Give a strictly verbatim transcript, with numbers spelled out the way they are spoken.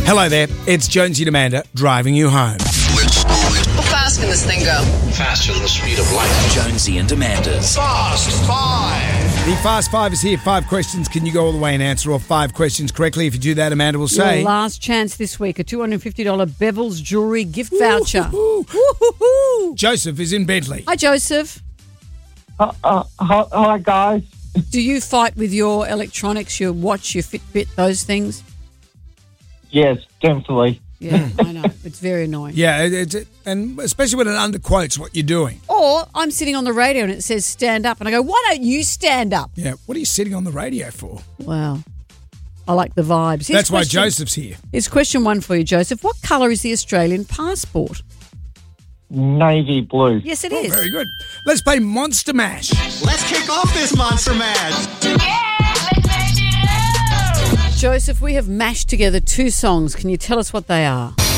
Hello there, it's Jonesy and Amanda driving you home. How fast can this thing go? Faster than the speed of light. Jonesy and Amanda's Fast Five. The Fast Five is here. Five questions. Can you go all the way and answer all five questions correctly? If you do that, Amanda will say... Your last chance this week, a two hundred fifty dollars Bevel's Jewellery gift voucher. Woo-hoo-hoo. Woo-hoo-hoo. Joseph is in Bentley. Hi, Joseph. Uh, uh, hi, hi, guys. Do you fight with your electronics, your watch, your Fitbit, those things? Yes, definitely. Yeah, I know. It's very annoying. Yeah, it, it, and especially when it underquotes what you're doing. Or I'm sitting on the radio and it says stand up and I go, why don't you stand up? Yeah, what are you sitting on the radio for? Wow. I like the vibes. Here's That's why question- Joseph's here. Here's question one for you, Joseph. What colour is the Australian passport? Navy blue. Yes, it Oh, is. very good. Let's play Monster Mash. Let's kick off this Monster Mash. Joseph, we have mashed together two songs. Can you tell us what they are?